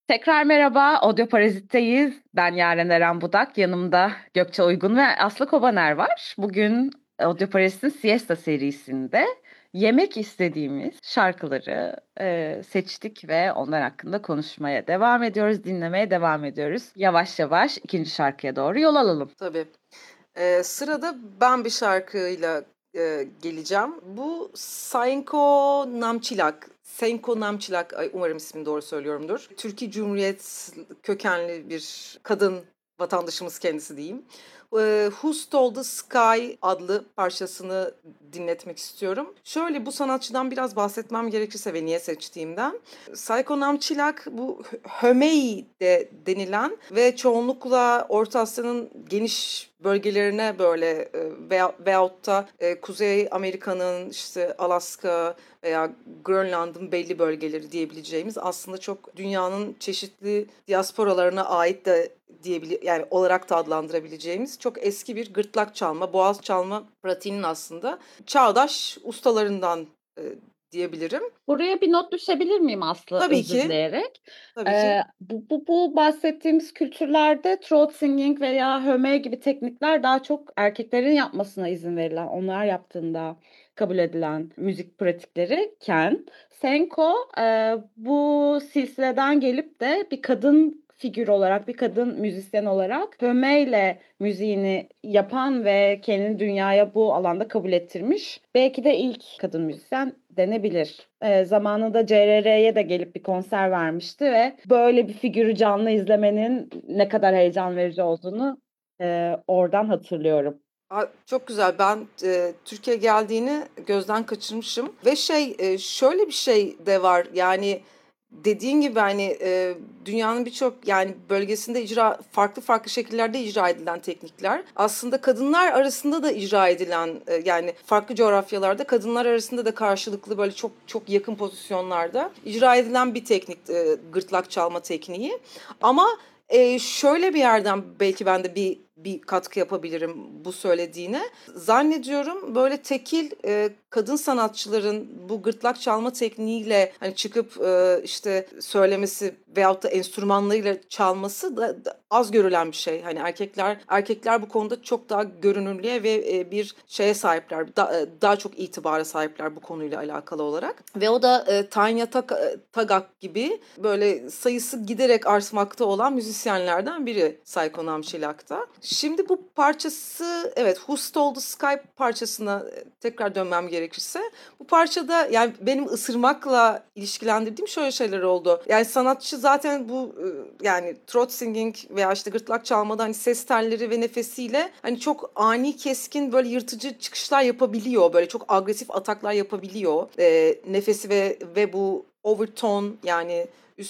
Tekrar merhaba, Audio Parazit'teyiz. Ben Yaren Eren Budak, yanımda Gökçe Uygun ve Aslı Kobaner var. Bugün Audio Parazit'in Siesta serisinde yemek istediğimiz şarkıları seçtik ve onlar hakkında konuşmaya devam ediyoruz, dinlemeye devam ediyoruz. Yavaş yavaş ikinci şarkıya doğru yol alalım. Tabii. Sırada ben bir şarkıyla geleceğim. Bu Senko Namçilak, umarım ismini doğru söylüyorumdur. Türkiye Cumhuriyet kökenli bir kadın vatandaşımız kendisi diyeyim. Who Stole the Sky adlı parçasını dinletmek istiyorum. Şöyle bu sanatçıdan biraz bahsetmem gerekirse ve niye seçtiğimden. Sayko Namçilak bu Hömei de denilen ve çoğunlukla Orta Asya'nın geniş bölgelerine böyle veyahut da Kuzey Amerika'nın işte Alaska veya Grönland'ın belli bölgeleri diyebileceğimiz aslında çok dünyanın çeşitli diasporalarına ait de yani olarak da adlandırabileceğimiz çok eski bir gırtlak çalma, boğaz çalma pratiğinin aslında çağdaş ustalarından diyebilirim. Buraya bir not düşebilir miyim Aslı, Tabii özür ki. dileyerek? Tabii ki. Bu bahsettiğimiz kültürlerde throat singing veya höme gibi teknikler daha çok erkeklerin yapmasına izin verilen, onlar yaptığında kabul edilen müzik pratikleri Senko bu silsileden gelip de bir kadın figür olarak, bir kadın müzisyen olarak hömeyle müziğini yapan ve kendini dünyaya bu alanda kabul ettirmiş. Belki de ilk kadın müzisyen denebilir. Zamanında CRR'ye de gelip bir konser vermişti ve böyle bir figürü canlı izlemenin ne kadar heyecan verici olduğunu oradan hatırlıyorum. Çok güzel. Ben Türkiye geldiğini gözden kaçırmışım ve şöyle bir şey de var. Yani dediğin gibi hani dünyanın birçok yani bölgesinde farklı şekillerde icra edilen teknikler. Aslında kadınlar arasında da icra edilen yani farklı coğrafyalarda kadınlar arasında da karşılıklı böyle çok çok yakın pozisyonlarda icra edilen bir teknik, gırtlak çalma tekniği. Ama şöyle bir yerden belki ben de bir katkı yapabilirim bu söylediğine. Zannediyorum böyle tekil kadın sanatçıların bu gırtlak çalma tekniğiyle hani çıkıp işte söylemesi veyahut da enstrümanlarıyla çalması da az görülen bir şey. Hani erkekler bu konuda çok daha görünürlüğe ve bir şeye sahipler. Daha çok itibara sahipler bu konuyla alakalı olarak. Ve o da Tanya Tagak gibi böyle sayısı giderek artmakta olan müzisyenlerden biri Sayko Namşilak'ta. Şimdi bu parçası, evet, Who Stole the Sky parçasına tekrar dönmem gerekirse, bu parçada yani benim ısırmakla ilişkilendirdiğim şöyle şeyler oldu. Yani sanatçı zaten bu yani throat singing veya işte gırtlak çalmada hani ses telleri ve nefesiyle hani çok ani, keskin, böyle yırtıcı çıkışlar yapabiliyor. Böyle çok agresif ataklar yapabiliyor. Nefesi ve bu overtone yani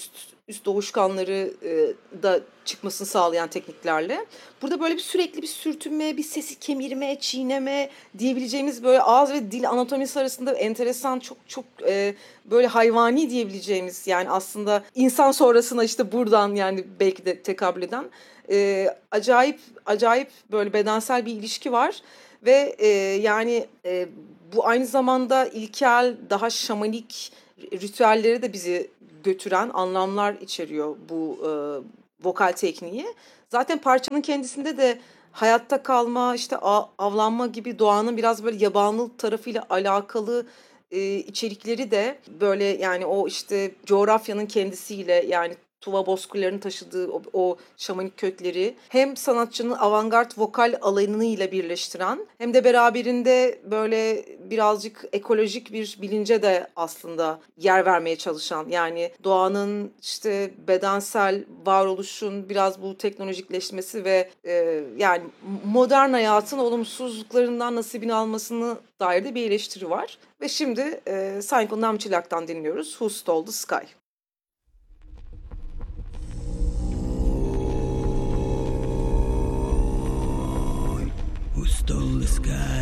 üst doğuşkanları da çıkmasını sağlayan tekniklerle. Burada böyle sürekli bir sürtünme, bir sesi kemirme, çiğneme diyebileceğimiz böyle ağız ve dil anatomisi arasında enteresan çok böyle hayvani diyebileceğimiz yani aslında insan sonrasına işte buradan yani belki de tekabül eden acayip böyle bedensel bir ilişki var ve bu aynı zamanda ilkel, daha şamanik ritüelleri de bizi götüren anlamlar içeriyor bu vokal tekniği. Zaten parçanın kendisinde de hayatta kalma, işte avlanma gibi doğanın biraz böyle yabanıl tarafıyla alakalı içerikleri de böyle yani o işte coğrafyanın kendisiyle yani Tuva bozkırlarının taşıdığı o şamanik kökleri hem sanatçının avantgard vokal alanıyla birleştiren hem de beraberinde böyle birazcık ekolojik bir bilince de aslında yer vermeye çalışan yani doğanın işte bedensel varoluşun biraz bu teknolojikleşmesi ve yani modern hayatın olumsuzluklarından nasibini almasını dair de bir eleştiri var. Ve şimdi Sayko Namçilak'tan dinliyoruz Who Stole the Sky. Who stole the sky?